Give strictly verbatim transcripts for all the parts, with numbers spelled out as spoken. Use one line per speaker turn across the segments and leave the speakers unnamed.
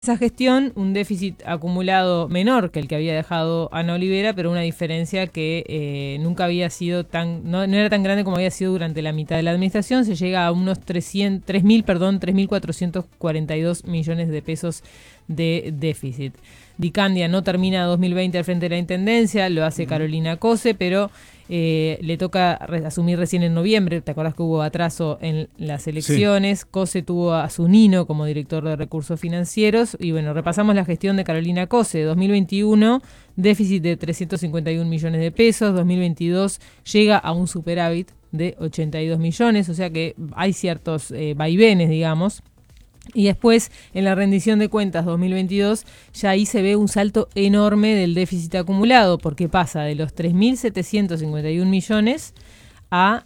Esa gestión, un déficit acumulado menor que el que había dejado Ana Olivera, pero una diferencia que eh, nunca había sido tan, no, no era tan grande como había sido durante la mitad de la administración. Se llega a unos tres mil, perdón, tres mil cuatrocientos cuarenta y dos millones de pesos de déficit. Dicandia no termina dos mil veinte al frente de la Intendencia, lo hace Carolina Cose, pero eh, le toca re- asumir recién en noviembre. ¿Te acordás que hubo atraso en las elecciones? Sí. Cose tuvo a Zunino como director de recursos financieros. Y bueno, repasamos la gestión de Carolina Cose. dos mil veintiuno, déficit de trescientos cincuenta y un millones de pesos. dos mil veintidós llega a un superávit de ochenta y dos millones, o sea que hay ciertos eh, vaivenes, digamos. Y después, en la rendición de cuentas dos mil veintidós, ya ahí se ve un salto enorme del déficit acumulado, porque pasa de los tres mil setecientos cincuenta y un millones a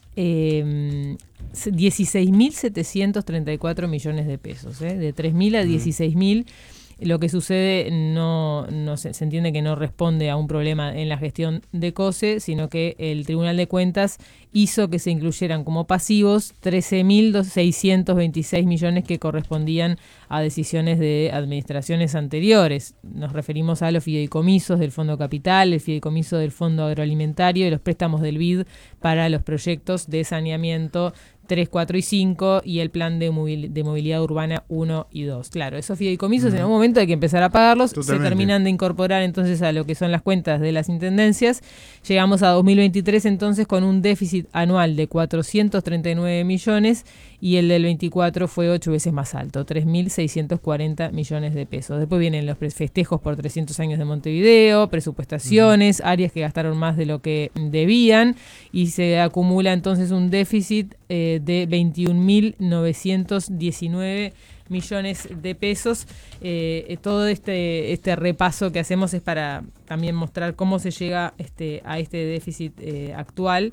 eh, dieciséis mil setecientos treinta y cuatro millones de pesos, ¿eh? De tres mil a dieciséis mil. Lo que sucede no, no se, se entiende que no responde a un problema en la gestión de Cose, sino que el Tribunal de Cuentas hizo que se incluyeran como pasivos trece mil seiscientos veintiséis millones que correspondían a decisiones de administraciones anteriores. Nos referimos a los fideicomisos del Fondo Capital, el fideicomiso del Fondo Agroalimentario y los préstamos del B I D para los proyectos de saneamiento tres, cuatro y cinco y el plan de, movilidad, de movilidad urbana uno y dos. Claro, esos fideicomisos uh-huh. en algún momento hay que empezar a pagarlos. Totalmente. Se terminan de incorporar entonces a lo que son las cuentas de las intendencias. Llegamos a dos mil veintitrés entonces con un déficit anual de cuatrocientos treinta y nueve millones y el del veinticuatro fue ocho veces más alto, tres mil seiscientos cuarenta millones de pesos. Después vienen los festejos por trescientos años de Montevideo, presupuestaciones, uh-huh. áreas que gastaron más de lo que debían y se acumula entonces un déficit eh, de veintiún mil novecientos diecinueve millones de pesos. Eh, todo este, este repaso que hacemos es para también mostrar cómo se llega este, a este déficit eh, actual.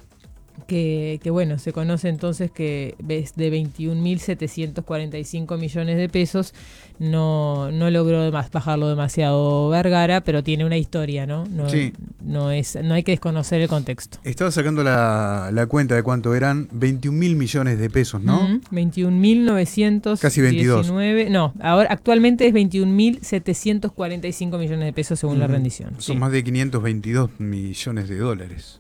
Que, que bueno, se conoce entonces que es de veintiún mil setecientos cuarenta y cinco millones de pesos. No, no logró demas, bajarlo demasiado Vergara, pero tiene una historia, ¿no? No, sí. no, es, no hay que desconocer el contexto.
Estaba sacando la, la cuenta de cuánto eran, veintiún mil millones de pesos, ¿no?
Mm, veintiún mil novecientos diecinueve.
Casi veintidós.
No, ahora actualmente es veintiún mil setecientos cuarenta y cinco millones de pesos según mm, la rendición.
Son sí. más de quinientos veintidós millones de dólares.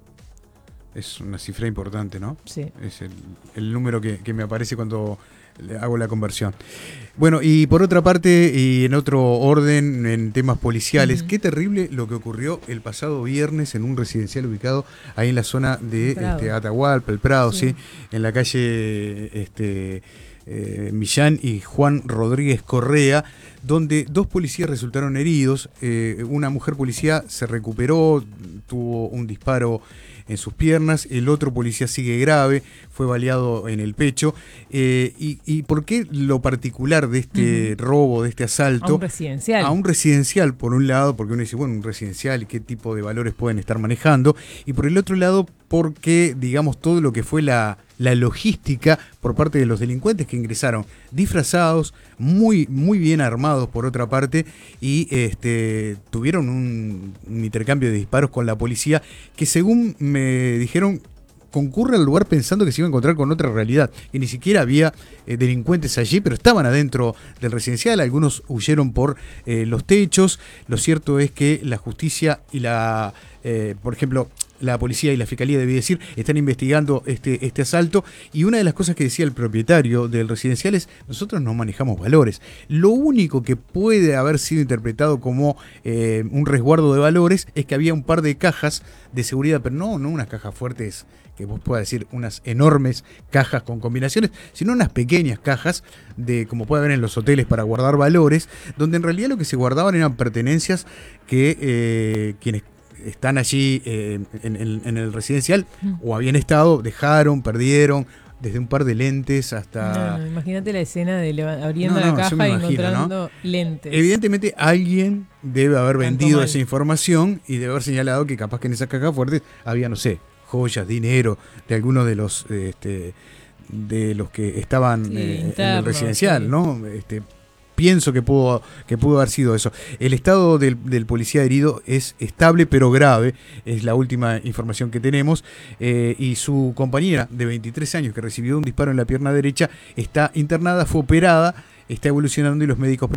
Es una cifra importante, ¿no?
Sí.
Es el, el número que, que me aparece cuando hago la conversión. Bueno, y por otra parte, y en otro orden, en temas policiales, uh-huh. qué terrible lo que ocurrió el pasado viernes en un residencial ubicado ahí en la zona de este, Atahualpa, el Prado, sí. ¿sí? En la calle este, eh, Millán y Juan Rodríguez Correa, donde dos policías resultaron heridos. Eh, una mujer policía se recuperó, tuvo un disparo en sus piernas, el otro policía sigue grave, fue baleado en el pecho. Eh, y, ¿Y por qué lo particular de este uh-huh. robo, de este asalto?
A un residencial.
A un residencial, por un lado, porque uno dice, bueno, un residencial, ¿qué tipo de valores pueden estar manejando? Y por el otro lado, porque, digamos, todo lo que fue la, la logística por parte de los delincuentes que ingresaron disfrazados, muy, muy bien armados por otra parte, y este, tuvieron un, un intercambio de disparos con la policía que, según me dijeron, concurre al lugar pensando que se iba a encontrar con otra realidad, que ni siquiera había eh, delincuentes allí, pero estaban adentro del residencial. Algunos huyeron por eh, los techos. Lo cierto es que la justicia y la, eh, por ejemplo, la policía y la fiscalía, debí decir, están investigando este, este asalto, y una de las cosas que decía el propietario del residencial es: nosotros no manejamos valores. Lo único que puede haber sido interpretado como eh, un resguardo de valores es que había un par de cajas de seguridad, pero no, no unas cajas fuertes que vos puedas decir unas enormes cajas con combinaciones, sino unas pequeñas cajas de, como puede haber en los hoteles para guardar valores, donde en realidad lo que se guardaban eran pertenencias que eh, quienes están allí eh, en, en, en el residencial mm. o habían estado, dejaron, perdieron, desde un par de lentes hasta...
No, no, imagínate la escena de leva- abriendo
no, no,
la caja y
imagino,
encontrando
¿no?
lentes.
Evidentemente alguien debe haber vendido esa información y debe haber señalado que capaz que en esas cajas fuertes había, no sé, joyas, dinero de algunos de los este, de los que estaban sí, eh, interno, en el residencial, sí. ¿no? Este, Pienso que pudo, que pudo haber sido eso. El estado del, del policía herido es estable pero grave, es la última información que tenemos, eh, y su compañera de veintitrés años que recibió un disparo en la pierna derecha está internada, fue operada, está evolucionando y los médicos